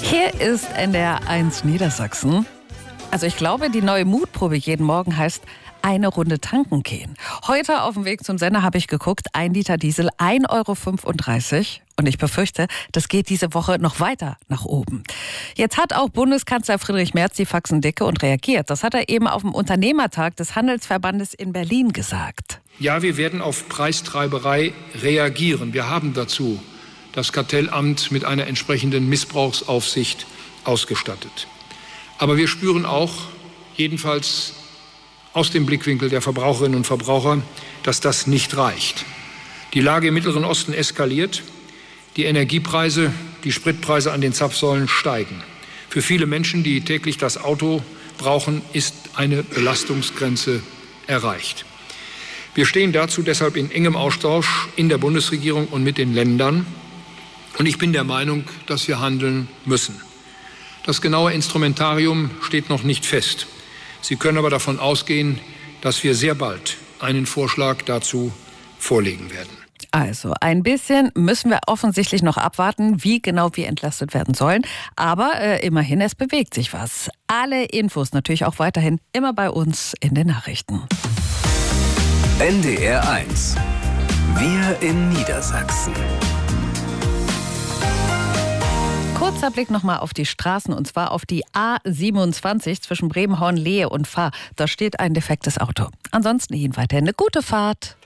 Hier ist NDR1 Niedersachsen. Also ich glaube, die neue Mutprobe jeden Morgen heißt eine Runde tanken gehen. Heute auf dem Weg zum Sender habe ich geguckt, 1 Liter Diesel 1,35 € und ich befürchte, das geht diese Woche noch weiter nach oben. Jetzt hat auch Bundeskanzler Friedrich Merz die Faxen dicke und reagiert. Das hat er eben auf dem Unternehmertag des Handelsverbandes in Berlin gesagt. Ja, wir werden auf Preistreiberei reagieren. Wir haben dazu das Kartellamt mit einer entsprechenden Missbrauchsaufsicht ausgestattet. Aber wir spüren auch, jedenfalls aus dem Blickwinkel der Verbraucherinnen und Verbraucher, dass das nicht reicht. Die Lage im Mittleren Osten eskaliert. Die Energiepreise, die Spritpreise an den Zapfsäulen steigen. Für viele Menschen, die täglich das Auto brauchen, ist eine Belastungsgrenze erreicht. Wir stehen dazu deshalb in engem Austausch in der Bundesregierung und mit den Ländern. Und ich bin der Meinung, dass wir handeln müssen. Das genaue Instrumentarium steht noch nicht fest. Sie können aber davon ausgehen, dass wir sehr bald einen Vorschlag dazu vorlegen werden. Also ein bisschen müssen wir offensichtlich noch abwarten, wie genau wir entlastet werden sollen. Aber immerhin, es bewegt sich was. Alle Infos natürlich auch weiterhin immer bei uns in den Nachrichten. NDR1. Wir in Niedersachsen. Kurzer Blick nochmal auf die Straßen, und zwar auf die A27 zwischen Bremen-Hornlehe und Fahr. Da steht ein defektes Auto. Ansonsten Ihnen weiterhin eine gute Fahrt.